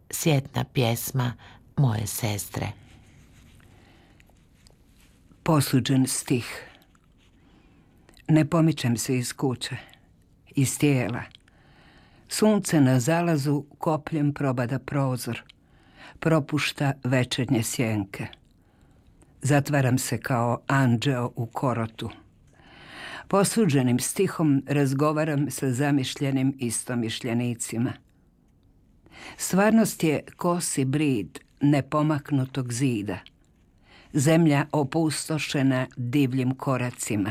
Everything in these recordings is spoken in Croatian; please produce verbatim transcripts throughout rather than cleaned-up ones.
sjetna pjesma moje sestre. Posuđen stih. Ne pomičem se iz kuće, iz tijela. Sunce na zalazu kopljem probada prozor, propušta večernje sjenke. Zatvaram se kao anđeo u korotu. Posuđenim stihom razgovaram sa zamišljenim istomišljenicima. Stvarnost je kosi brid nepomaknutog zida. Zemlja opustošena divljim koracima.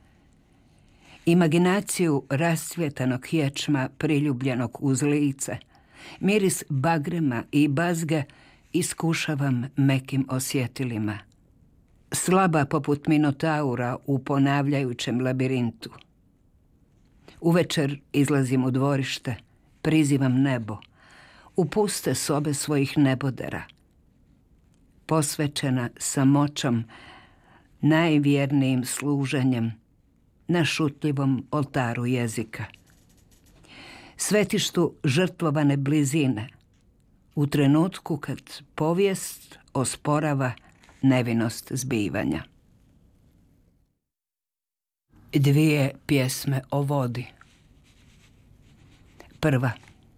Imaginaciju rascvjetanog ječma priljubljenog uz lice, miris bagrema i bazge iskušavam mekim osjetilima. Slaba poput minotaura u ponavljajućem labirintu. Uvečer izlazim u dvorište, prizivam nebo, u puste sobe svojih nebodera. Posvećena samoćom, najvjernijim služenjem, na šutljivom oltaru jezika. Svetištu žrtvovane blizine, u trenutku kad povijest osporava nevinost zbivanja. Dvije pjesme o vodi. Prva.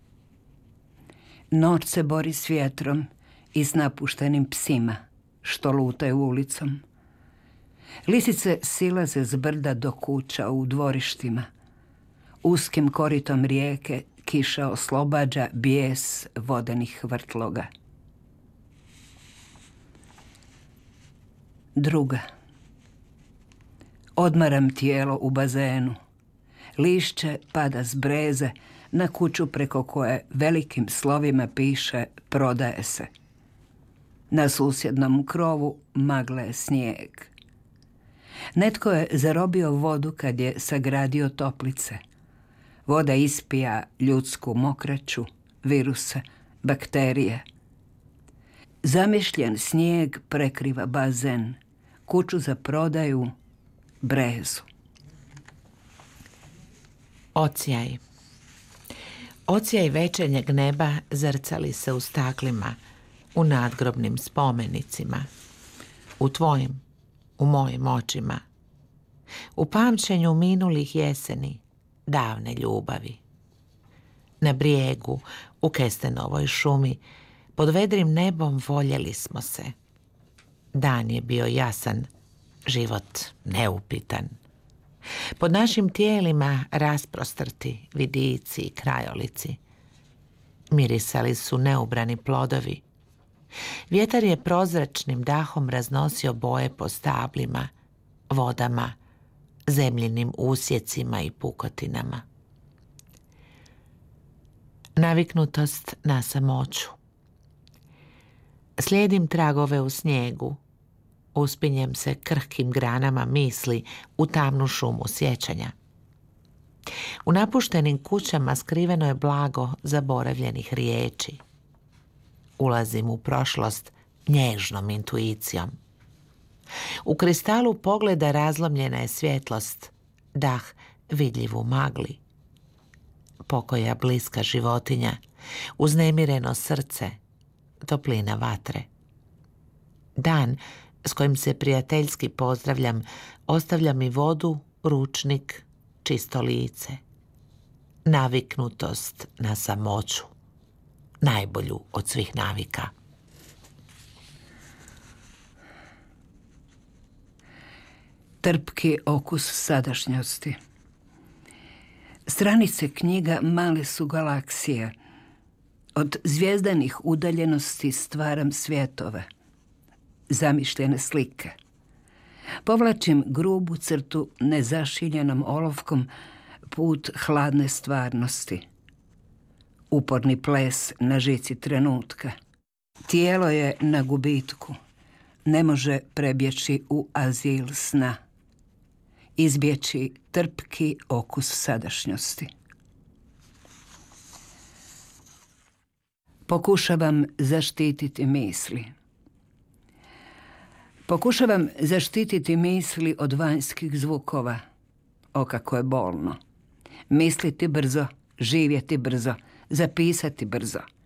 Noć se bori s vjetrom i s napuštenim psima, što lutaju ulicom. Lisice silaze s brda do kuća u dvorištima. Uskim koritom rijeke kiša oslobađa bijes vodenih vrtloga. Druga. Odmaram tijelo u bazenu. Lišće pada s breze na kuću preko koje velikim slovima piše prodaje se. Na susjednom krovu magle je snijeg. Netko je zarobio vodu kad je sagradio toplice. Voda ispija ljudsku mokraću, viruse, bakterije. Zamišljen snijeg prekriva bazen, kuću za prodaju, brezu. Ocijaj. Ocijaj večernjeg neba zrcali se u staklima, u nadgrobnim spomenicima, u tvojim, u mojim očima, u pamćenju minulih jeseni, davne ljubavi. Na brijegu, u Kestenovoj šumi, pod vedrim nebom voljeli smo se. Dan je bio jasan, život neupitan. Pod našim tijelima rasprostrti vidici i krajolici. Mirisali su neubrani plodovi. Vjetar je prozračnim dahom raznosio boje po stablima, vodama, zemljinim usjecima i pukotinama. Naviknutost na samoću. Slijedim tragove u snijegu, uspinjem se krhkim granama misli u tamnu šumu sjećanja. U napuštenim kućama skriveno je blago zaboravljenih riječi. Ulazim u prošlost nježnom intuicijom. U kristalu pogleda razlomljena je svjetlost, dah vidljiv u magli. Pokoja bliska životinja, uznemireno srce, toplina vatre. Dan s kojim se prijateljski pozdravljam, ostavlja mi vodu, ručnik, čisto lice. Naviknutost na samoću, najbolju od svih navika. Trpki okus sadašnjosti. Stranice knjiga male su galaksije. Od zvijezdanih udaljenosti stvaram svjetove, zamišljene slike. Povlačim grubu crtu nezašiljenom olovkom put hladne stvarnosti. Uporni ples na žici trenutka. Tijelo je na gubitku. Ne može prebjeći u azil sna. Izbjeći trpki okus sadašnjosti. Pokušavam zaštititi misli. Pokušavam zaštititi misli od vanjskih zvukova. O, kako je bolno. Misliti brzo, živjeti brzo, zapisati brzo.